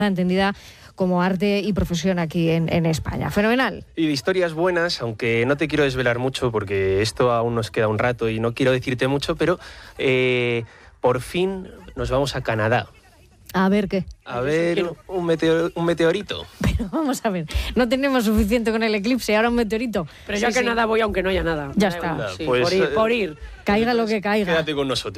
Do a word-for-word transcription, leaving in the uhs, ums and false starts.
entendida como arte y profesión aquí en, en España. Fenomenal. Y de historias buenas, aunque no te quiero desvelar mucho porque esto aún nos queda un rato y no quiero decirte mucho, pero eh, por fin nos vamos a Canadá. A ver qué. A ver un, meteor, un meteorito. Pero vamos a ver, no tenemos suficiente con el eclipse, ahora un meteorito. Pero yo sí, a Canadá sí. voy aunque no haya nada. Ya está. Sí, pues, por ir, por ir. Caiga lo que caiga. Quédate con nosotros.